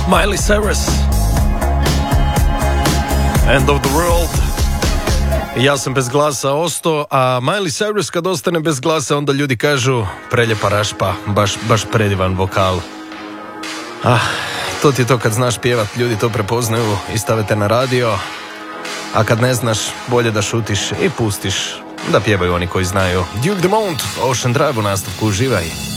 Miley Cyrus, End of the World. Ja sam bez glasa ostao, a Miley Cyrus kad ostane bez glasa, onda ljudi kažu preljepa rašpa, baš predivan vokal. To ti je to kad znaš pjevat, ljudi to prepoznaju i stave te na radio, a kad ne znaš, bolje da šutiš i pustiš da pjevaju oni koji znaju. Duke Dumont, Ocean Drive u nastavku, uživaj.